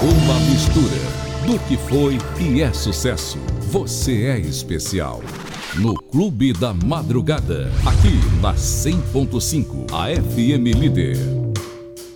Uma mistura do que foi e é sucesso. Você é especial. No Clube da Madrugada, aqui na 100.5, a FM Líder.